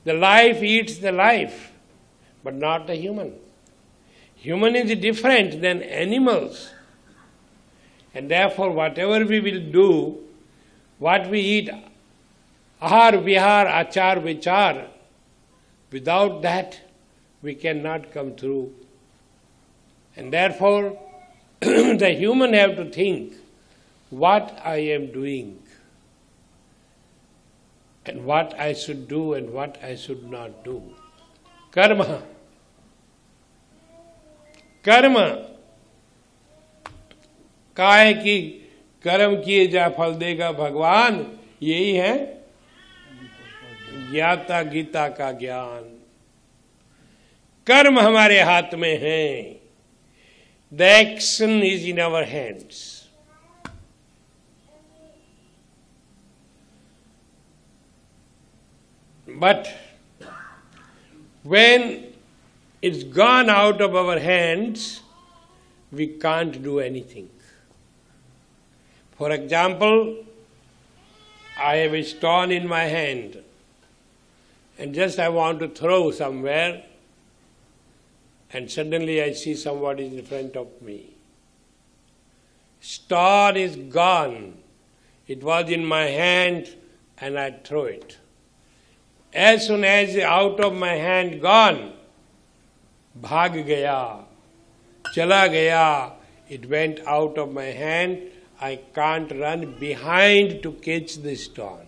The life eats the life, but not the human. Human is different than animals. And therefore, whatever we will do, what we eat, ahar, vihar, achar, vichar, without that, we cannot come through. And therefore, the human have to think what I am doing and what I should do and what I should not do. Karma. Karma. काय की कर्म किए जा फल देगा भगवान, यही है ज्ञाता गीता का ज्ञान. कर्म हमारे हाथ में है. The action is in our hands. But when it's gone out of our hands, we can't do anything. For example, I have a stone in my hand and just I want to throw somewhere, and suddenly I see somebody in front of me. Stone is gone. It was in my hand and I throw it. As soon as out of my hand gone, bhag gaya, chala gaya, it went out of my hand. I can't run behind to catch the stone.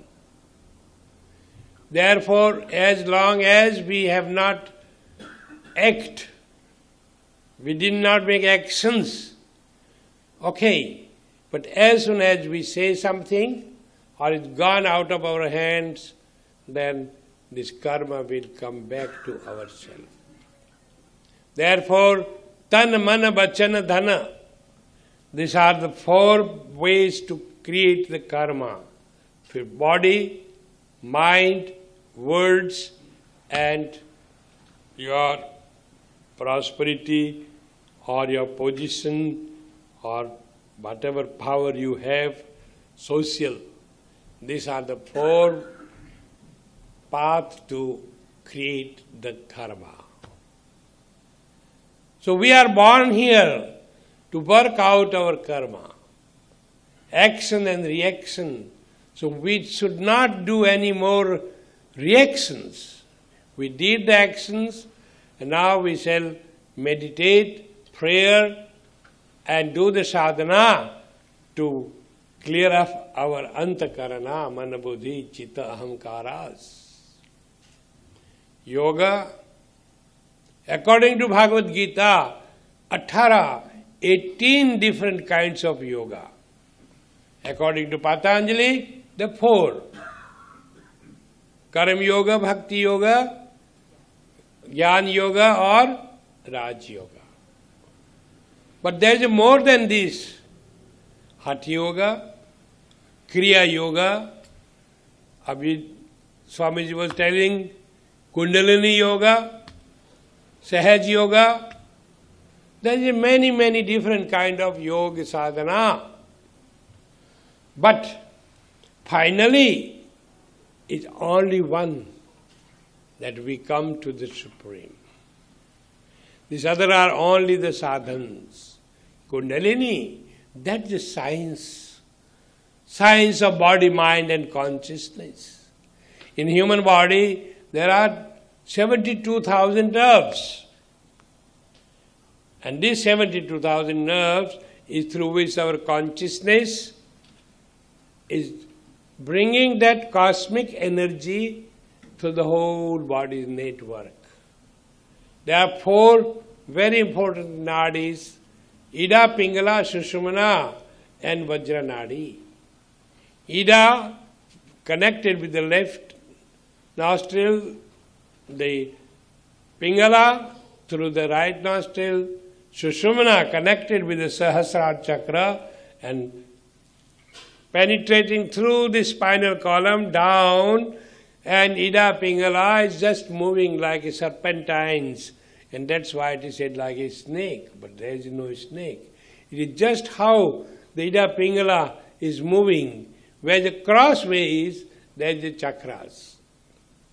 Therefore, as long as we have not act, we did not make actions, okay. But as soon as we say something or it's gone out of our hands, then this karma will come back to ourselves. Therefore, tan, mana, vachana, dhana. These are the 4 ways to create the karma. For body, mind, words, and your prosperity or your position or whatever power you have, social. These are the 4 paths to create the karma. So we are born here to work out our karma, action and reaction. So we should not do any more reactions. We did the actions, and now we shall meditate, prayer, and do the sadhana to clear up our antakarana, manabuddhi, chitta, ahamkaras. Yoga, according to Bhagavad Gita, 18 different kinds of yoga. According to Patanjali, the 4. Karma yoga, bhakti yoga, jnana yoga or raj yoga. But there is more than this. Hatha yoga, kriya yoga, Abhi Swamiji was telling, kundalini yoga, sahaj yoga. There is many different kind of yoga sadhana. But finally, it's only one that we come to the Supreme. These other are only the sadhans. Kundalini, that's the science. Science of body, mind and consciousness. In human body, there are 72,000 nerves. And these 72,000 nerves is through which our consciousness is bringing that cosmic energy to the whole body's network. There are 4 very important nadis, Ida, Pingala, Sushumna and Vajra nadi. Ida connected with the left nostril, the Pingala through the right nostril, Sushumna connected with the Sahasrara chakra and penetrating through the spinal column down, and Ida Pingala is just moving like a serpentines, and that's why it is said like a snake, but there is no snake. It is just how the Ida Pingala is moving. Where the crossway is, there is the chakras.